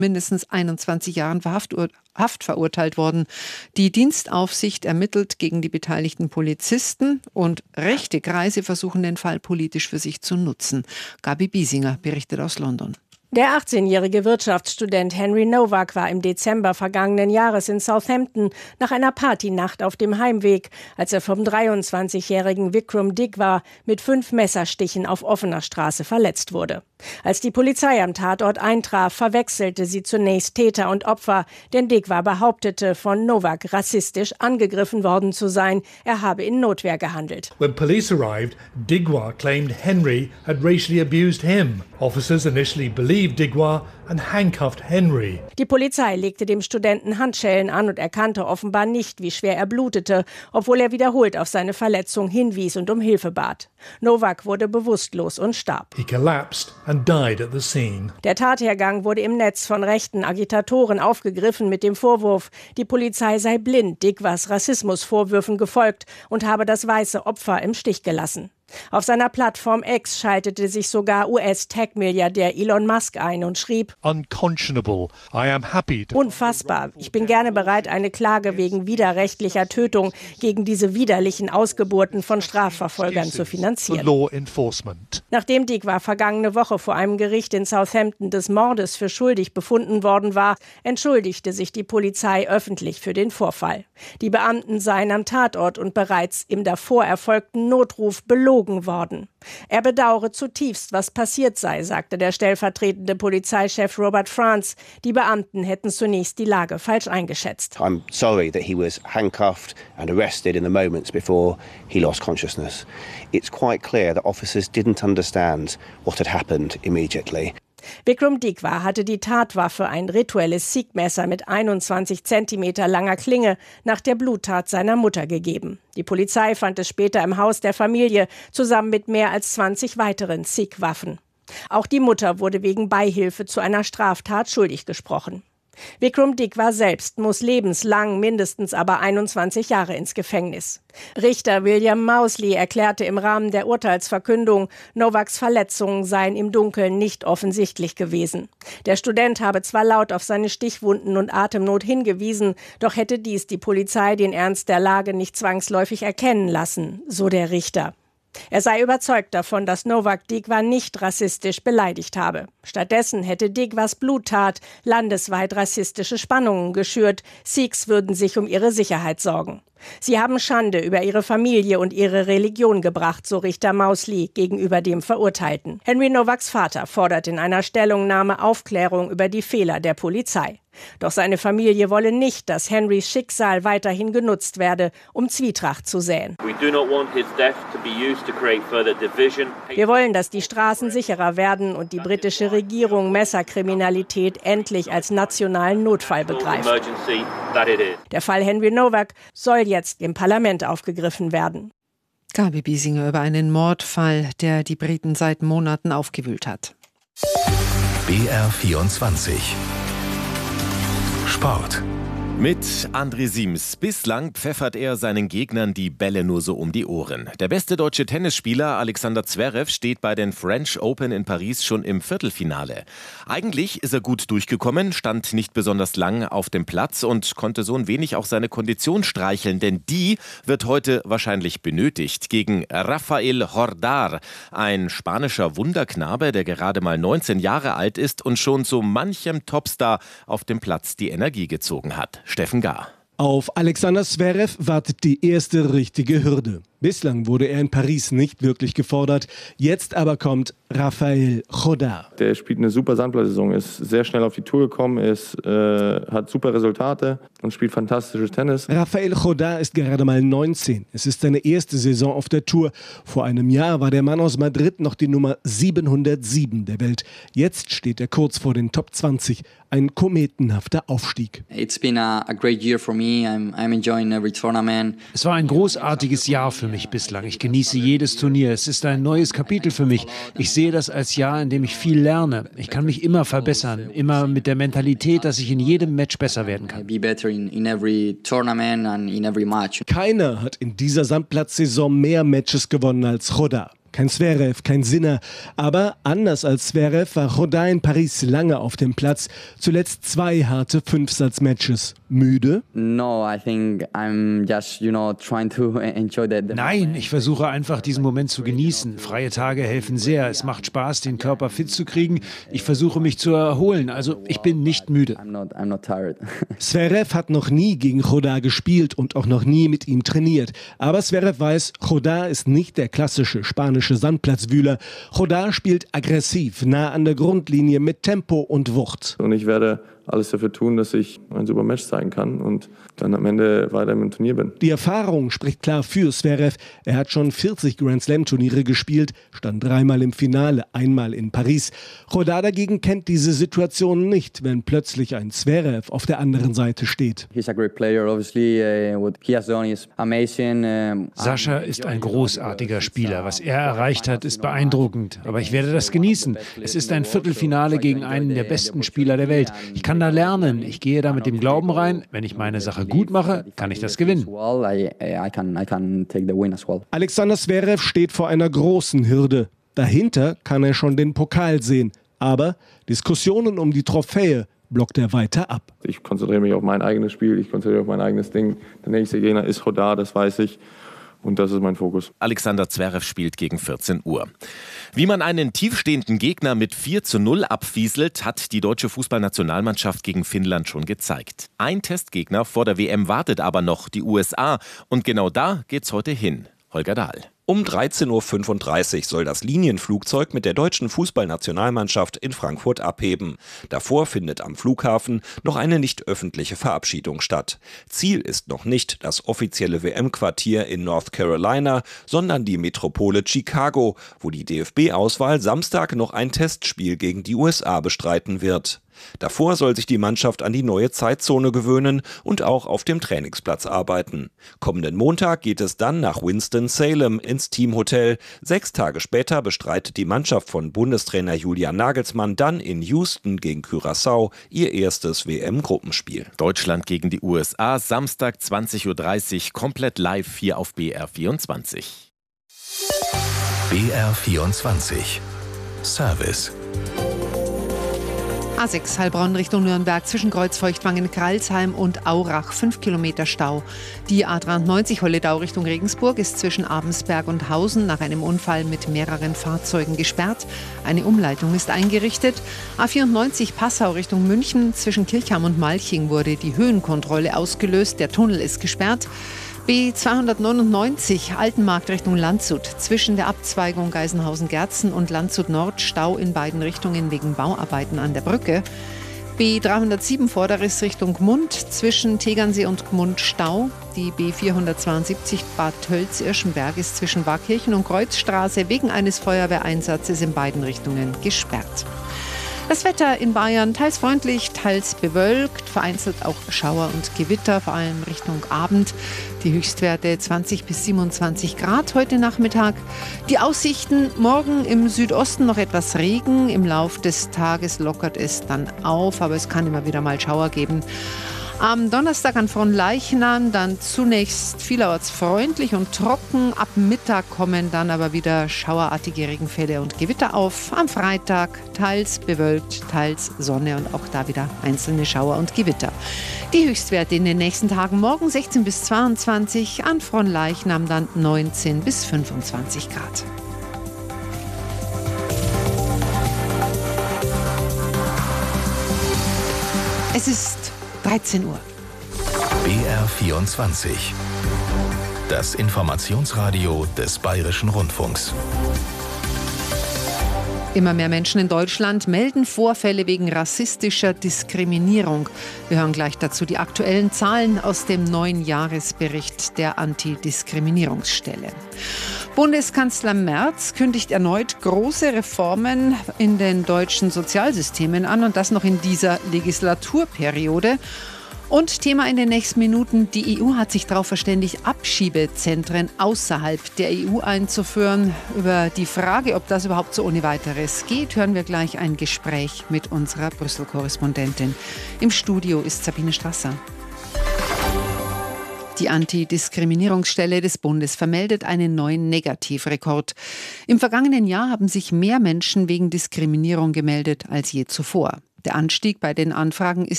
mindestens 21 Jahren Haft verurteilt worden. Die Dienstaufsicht ermittelt gegen die beteiligten Polizisten und rechte Kreise versuchen den Fall politisch für sich zu nutzen. Gabi Biesinger berichtet aus London. Der 18-jährige Wirtschaftsstudent Henry Nowak war im Dezember vergangenen Jahres in Southampton nach einer Partynacht auf dem Heimweg, als er vom 23-jährigen Vikram Digwa mit 5 Messerstichen auf offener Straße verletzt wurde. Als die Polizei am Tatort eintraf, verwechselte sie zunächst Täter und Opfer, denn Digwa behauptete, von Nowak rassistisch angegriffen worden zu sein. Er habe in Notwehr gehandelt. When police arrived, Digwa claimed Henry had racially abused him. Officers initially believed Digwa and handcuffed Henry. Die Polizei legte dem Studenten Handschellen an und erkannte offenbar nicht, wie schwer er blutete, obwohl er wiederholt auf seine Verletzung hinwies und um Hilfe bat. Nowak wurde bewusstlos und starb. He collapsed and died at the scene. Der Tathergang wurde im Netz von rechten Agitatoren aufgegriffen mit dem Vorwurf, die Polizei sei blind Digwas Rassismusvorwürfen gefolgt und habe das weiße Opfer im Stich gelassen. Auf seiner Plattform X schaltete sich sogar US-Tech-Milliardär Elon Musk ein und schrieb: Unconscionable. I am happy to... Unfassbar. Ich bin gerne bereit, eine Klage wegen widerrechtlicher Tötung gegen diese widerlichen Ausgeburten von Strafverfolgern zu finanzieren. Nachdem Digwa vergangene Woche vor einem Gericht in Southampton des Mordes für schuldig befunden worden war, entschuldigte sich die Polizei öffentlich für den Vorfall. Die Beamten seien am Tatort und bereits im davor erfolgten Notruf belogen worden. Er bedauere zutiefst, was passiert sei, sagte der stellvertretende Polizeichef Robert Franz. Die Beamten hätten zunächst die Lage falsch eingeschätzt. I'm sorry that he was handcuffed and arrested in the moments before he lost consciousness. It's quite clear that officers didn't understand what had happened immediately. Vikram Digwa hatte die Tatwaffe, ein rituelles Sikh-Messer mit 21 Zentimeter langer Klinge, nach der Bluttat seiner Mutter gegeben. Die Polizei fand es später im Haus der Familie, zusammen mit mehr als 20 weiteren Sikh-Waffen. Auch die Mutter wurde wegen Beihilfe zu einer Straftat schuldig gesprochen. Vikram Digwa selbst muss lebenslang, mindestens aber 21 Jahre ins Gefängnis. Richter William Mousley erklärte im Rahmen der Urteilsverkündung, Nowaks Verletzungen seien im Dunkeln nicht offensichtlich gewesen. Der Student habe zwar laut auf seine Stichwunden und Atemnot hingewiesen, doch hätte dies die Polizei den Ernst der Lage nicht zwangsläufig erkennen lassen, so der Richter. Er sei überzeugt davon, dass Nowak Digwa nicht rassistisch beleidigt habe. Stattdessen hätte Digwas Bluttat landesweit rassistische Spannungen geschürt. Sikhs würden sich um ihre Sicherheit sorgen. Sie haben Schande über ihre Familie und ihre Religion gebracht, so Richter Mousley gegenüber dem Verurteilten. Henry Nowaks Vater fordert in einer Stellungnahme Aufklärung über die Fehler der Polizei. Doch seine Familie wolle nicht, dass Henrys Schicksal weiterhin genutzt werde, um Zwietracht zu säen. Wir wollen, dass die Straßen sicherer werden und die britische Regierung Messerkriminalität endlich als nationalen Notfall begreift. Der Fall Henry Nowak soll jetzt im Parlament aufgegriffen werden. Gabi Biesinger über einen Mordfall, der die Briten seit Monaten aufgewühlt hat. BR24 Sport. Mit André Siems. Bislang pfeffert er seinen Gegnern die Bälle nur so um die Ohren. Der beste deutsche Tennisspieler Alexander Zverev steht bei den French Open in Paris schon im Viertelfinale. Eigentlich ist er gut durchgekommen, stand nicht besonders lang auf dem Platz und konnte so ein wenig auch seine Kondition streicheln, denn die wird heute wahrscheinlich benötigt gegen Rafael Jordar, ein spanischer Wunderknabe, der gerade mal 19 Jahre alt ist und schon so manchem Topstar auf dem Platz die Energie gezogen hat. Steffen Gahr. Auf Alexander Zverev wartet die erste richtige Hürde. Bislang wurde er in Paris nicht wirklich gefordert. Jetzt aber kommt Rafael Jordar. Der spielt eine super Sandplatzsaison, ist sehr schnell auf die Tour gekommen, hat super Resultate und spielt fantastisches Tennis. Rafael Jordar ist gerade mal 19. Es ist seine erste Saison auf der Tour. Vor einem Jahr war der Mann aus Madrid noch die Nummer 707 der Welt. Jetzt steht er kurz vor den Top 20. Ein kometenhafter Aufstieg. It's been a great year for me. I'm enjoying every tournament. Es war ein großartiges Jahr für mich bislang. Ich genieße jedes Turnier. Es ist ein neues Kapitel für mich. Ich sehe das als Jahr, in dem ich viel lerne. Ich kann mich immer verbessern, immer mit der Mentalität, dass ich in jedem Match besser werden kann. Be better in every tournament and in every match. Keiner hat in dieser Sandplatzsaison mehr Matches gewonnen als Jordar. Kein Zverev, kein Sinner. Aber anders als Zverev war Rodin in Paris lange auf dem Platz. Zuletzt 2 harte 5-Satz-Matches. Müde? Nein, ich versuche einfach, diesen Moment zu genießen. Freie Tage helfen sehr. Es macht Spaß, den Körper fit zu kriegen. Ich versuche, mich zu erholen. Also, ich bin nicht müde. I'm not tired. Zverev hat noch nie gegen Rodin gespielt und auch noch nie mit ihm trainiert. Aber Zverev weiß, Rodin ist nicht der klassische spanische Sandplatzwühler. Rodin spielt aggressiv, nah an der Grundlinie mit Tempo und Wucht. Und ich werde alles dafür tun, dass ich ein super Match zeigen kann und dann am Ende weiter im Turnier bin. Die Erfahrung spricht klar für Zverev. Er hat schon 40 Grand-Slam-Turniere gespielt, stand 3-mal im Finale, 1-mal in Paris. Rodin dagegen kennt diese Situation nicht, wenn plötzlich ein Zverev auf der anderen Seite steht. Sascha ist ein großartiger Spieler. Was er erreicht hat, ist beeindruckend. Aber ich werde das genießen. Es ist ein Viertelfinale gegen einen der besten Spieler der Welt. Ich kann da lernen. Ich gehe da mit dem Glauben rein, wenn ich meine Sache gut mache, kann ich das gewinnen. Alexander Zverev steht vor einer großen Hürde. Dahinter kann er schon den Pokal sehen. Aber Diskussionen um die Trophäe blockt er weiter ab. Ich konzentriere mich auf mein eigenes Spiel, ich konzentriere mich auf mein eigenes Ding. Der nächste Gegner ist Rodin, das weiß ich. Und das ist mein Fokus. Alexander Zverev spielt gegen 14 Uhr. Wie man einen tiefstehenden Gegner mit 4:0 abfieselt, hat die deutsche Fußballnationalmannschaft gegen Finnland schon gezeigt. Ein Testgegner vor der WM wartet aber noch, die USA. Und genau da geht's heute hin. Holger Dahl. Um 13:35 Uhr soll das Linienflugzeug mit der deutschen Fußballnationalmannschaft in Frankfurt abheben. Davor findet am Flughafen noch eine nicht öffentliche Verabschiedung statt. Ziel ist noch nicht das offizielle WM-Quartier in North Carolina, sondern die Metropole Chicago, wo die DFB-Auswahl Samstag noch ein Testspiel gegen die USA bestreiten wird. Davor soll sich die Mannschaft an die neue Zeitzone gewöhnen und auch auf dem Trainingsplatz arbeiten. Kommenden Montag geht es dann nach Winston-Salem ins Teamhotel. 6 Tage später bestreitet die Mannschaft von Bundestrainer Julian Nagelsmann dann in Houston gegen Curaçao ihr erstes WM-Gruppenspiel. Deutschland gegen die USA, Samstag 20:30 Uhr, komplett live hier auf BR24. BR24 Service. A6 Heilbronn Richtung Nürnberg zwischen Kreuzfeuchtwangen-Kralsheim und Aurach 5 Kilometer Stau. Die A93 Holledau Richtung Regensburg ist zwischen Abensberg und Hausen nach einem Unfall mit mehreren Fahrzeugen gesperrt. Eine Umleitung ist eingerichtet. A94 Passau Richtung München zwischen Kirchheim und Malching wurde die Höhenkontrolle ausgelöst. Der Tunnel ist gesperrt. B299 Altenmarkt Richtung Landshut. Zwischen der Abzweigung Geisenhausen-Gerzen und Landshut Nord Stau in beiden Richtungen wegen Bauarbeiten an der Brücke. B307 Vorderriss Richtung Gmund. Zwischen Tegernsee und Gmund Stau. Die B472 Bad Tölz-Irschenberg ist zwischen Warkirchen und Kreuzstraße wegen eines Feuerwehreinsatzes in beiden Richtungen gesperrt. Das Wetter in Bayern teils freundlich, teils bewölkt, vereinzelt auch Schauer und Gewitter, vor allem Richtung Abend. Die Höchstwerte 20 bis 27 Grad heute Nachmittag. Die Aussichten: morgen im Südosten noch etwas Regen. Im Lauf des Tages lockert es dann auf, aber es kann immer wieder mal Schauer geben. Am Donnerstag an Fronleichnam dann zunächst vielerorts freundlich und trocken. Ab Mittag kommen dann aber wieder schauerartige Regenfälle und Gewitter auf. Am Freitag teils bewölkt, teils Sonne und auch da wieder einzelne Schauer und Gewitter. Die Höchstwerte in den nächsten Tagen: morgen 16 bis 22, an Fronleichnam dann 19 bis 25 Grad. Es ist 13 Uhr. BR24. Das Informationsradio des Bayerischen Rundfunks. Immer mehr Menschen in Deutschland melden Vorfälle wegen rassistischer Diskriminierung. Wir hören gleich dazu die aktuellen Zahlen aus dem neuen Jahresbericht der Antidiskriminierungsstelle. Bundeskanzler Merz kündigt erneut große Reformen in den deutschen Sozialsystemen an, und das noch in dieser Legislaturperiode. Und Thema in den nächsten Minuten: Die EU hat sich darauf verständigt, Abschiebezentren außerhalb der EU einzuführen. Über die Frage, ob das überhaupt so ohne weiteres geht, hören wir gleich ein Gespräch mit unserer Brüssel-Korrespondentin. Im Studio ist Sabine Strasser. Die Antidiskriminierungsstelle des Bundes vermeldet einen neuen Negativrekord. Im vergangenen Jahr haben sich mehr Menschen wegen Diskriminierung gemeldet als je zuvor. Der Anstieg bei den Anfragen ist